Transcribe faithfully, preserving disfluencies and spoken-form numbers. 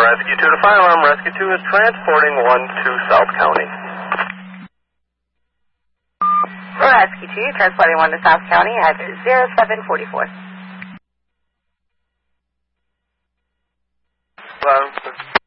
Rescue two to Fire Alarm. Rescue two is transporting one to South County. Rescue two, transporting one to South County at zero seven four four. Hello.